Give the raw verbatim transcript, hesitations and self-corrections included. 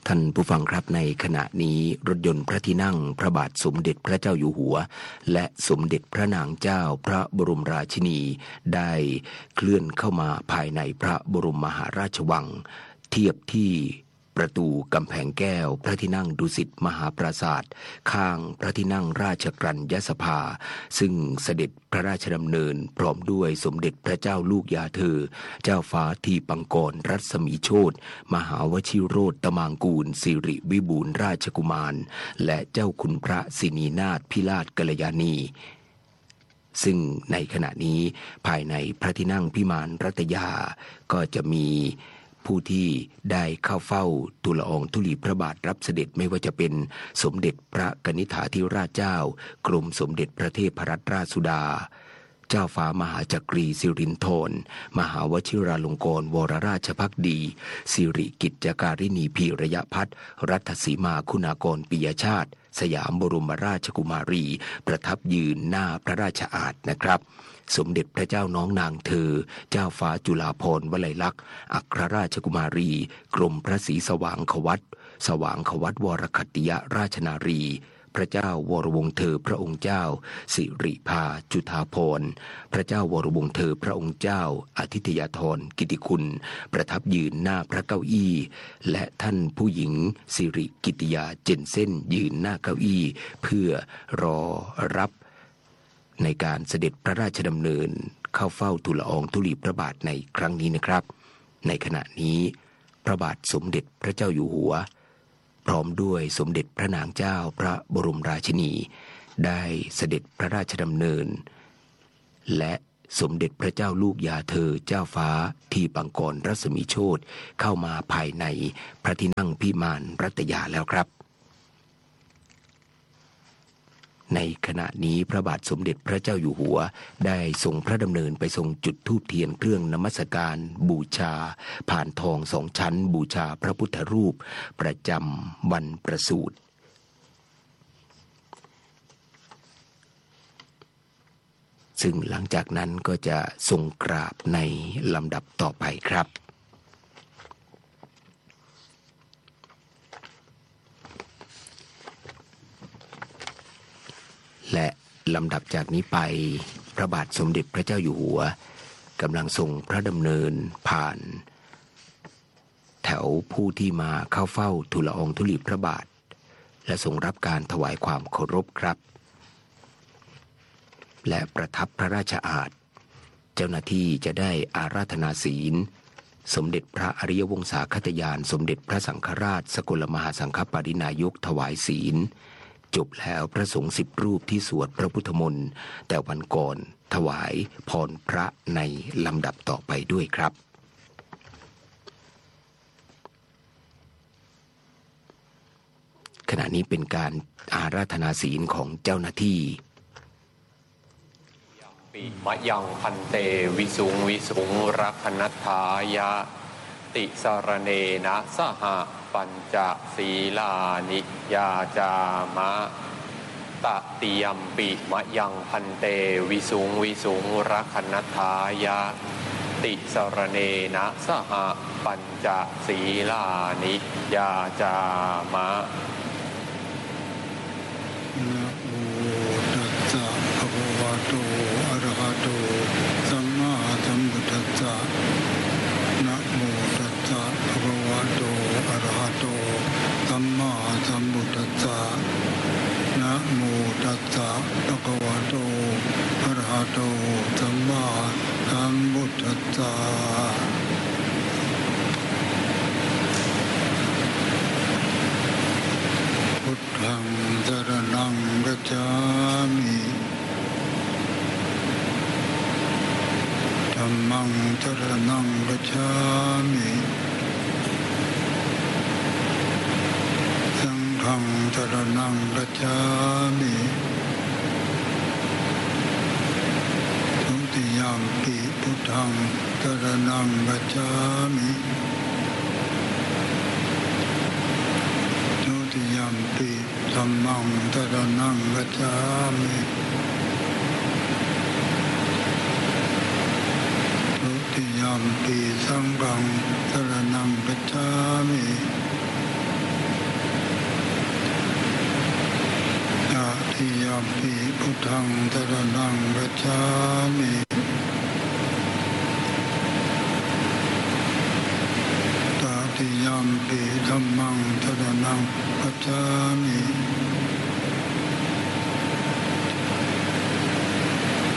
ท่านผู้ฟังครับในขณะนี้รถยนต์พระที่นั่งพระบาทสมเด็จพระเจ้าอยู่หัวและสมเด็จพระนางเจ้าพระบรมราชินีได้เคลื่อนเข้ามาภายในพระบรมมหาราชวังเทียบที่ประตูกำแพงแก้วพระที่นั่งดุสิตมหาปราสาทข้างพระที่นั่งราชกรัญญสภาซึ่งเสด็จพระราชดำเนินพร้อมด้วยสมเด็จพระเจ้าลูกยาเธอเจ้าฟ้าทีปังกรรัศมีโชติมหาวชิโรจน์ตมางกูลสิริวิบูลย์ราชกุมารและเจ้าคุณพระสินีนาถพิราชกัลยาณีซึ่งในขณะนี้ภายในพระที่นั่งพิมานรัตยาก็จะมีผู้ที่ได้เข้าเฝ้าทูลละอองธุลีพระบาทรับเสด็จไม่ว่าจะเป็นสมเด็จพระกนิษฐาธิราชเจ้ากรมสมเด็จพระเทพรัตนราชสุดาเจ้าฟ้ามหาจักรีสิรินธรมหาวชิราลงกรณ์วรราชภักดีสิริกิจจการิณีพีระยะพัฒน์รัตสีมาคุณากรปิยชาติสยามบรมราชกุมารีประทับยืนหน้าพระราชอาณนะครับสมเด็จพระเจ้าน้องนางเธอเจ้าฟ้าจุฬาภรณ์วลัยลักษณ์อัครราชกุมารีกรมพระศรีสว่างควัตสว่างควัตวรคัตติยราชนารีพระเจ้าวรวงศ์เธอพระองค์เจ้าสิริภาจุฑาภรณ์พระเจ้าวรวงศ์เธอพระองค์เจ้าอาทิตยธรกิติคุณประทับยืนหน้าพระเก้าอี้และท่านผู้หญิงสิริกิติยาเจนเซ่นยืนหน้าเก้าอี้เพื่อรอรับในการเสด็จพระราชดำเนินเข้าเฝ้าทูลละอองธุลีพระบาทในครั้งนี้นะครับในขณะนี้พระบาทสมเด็จพระเจ้าอยู่หัวพร้อมด้วยสมเด็จพระนางเจ้าพระบรมราชินีได้เสด็จพระราชดำเนินและสมเด็จพระเจ้าลูกยาเธอเจ้าฟ้าทีปังกรรัศมีโชติเข้ามาภายในพระที่นั่งพิมานรัตยาแล้วครับในขณะนี้พระบาทสมเด็จพระเจ้าอยู่หัวได้ทรงพระดำเนินไปทรงจุดธูปเทียนเครื่องนมัสการบูชาผ่านทองสองชั้นบูชาพระพุทธรูปประจำวันประสูติซึ่งหลังจากนั้นก็จะทรงกราบในลำดับต่อไปครับและลำดับจากนี้ไปพระบาทสมเด็จพระเจ้าอยู่หัวกำลังทรงพระดำเนินผ่านแถวผู้ที่มาเข้าเฝ้าทูลละอองธุลีพระบาทและทรงรับการถวายความเคารพครับและประทับพระราชอาณาเจ้าหน้าที่จะได้อาราธนาศีลสมเด็จพระอริยวงศาคตยานสมเด็จพระสังฆราชสกลมหาสังฆปรินายกถวายศีลจบแล้วพระสงฆ์สิบรูปที่สวดพระพุทธมนต์แต่วันก่อนถวายพรพระในลำดับต่อไปด้วยครับขณะนี้เป็นการอาราธนาศีลของเจ้าหน้าที่ปิมะยังพันเตวิสุงวิสุงรักขณัฏฐายะติสารเนนะสหปัญจศีลานิยาจามะตติยัมปิมะยังพันเตวิสุงวิสุงรักขณัฏฐายะติสารเนนะสหปัญจศีลานิยาจามะนะโมตัสสะภะคะวะโตอะระหะโตสัมมาสัมพุทธัสสะนะโมตัสสะภะคะวะโตอะระหะโตสัมมาสัมพุทธัสสะนะโมตัสสะภะคะวะโตอะระหะโตสัมมาสัมพุทธัสสะพุทธังสรณังคัจฉามิธัมมังสรณังคัจฉามิสังฆังสรณังคัจฉามิทุติยัมปิพุทธังสรณังคัจฉามิทุติยัมปิธัมมังสรณังคัจฉามิทุติยัมปิสังฆังสรณังคัจฉามิยัมปิพุทธังสรณังคัจฉามิตติยัมปิธัมมังสรณังคัจฉามิ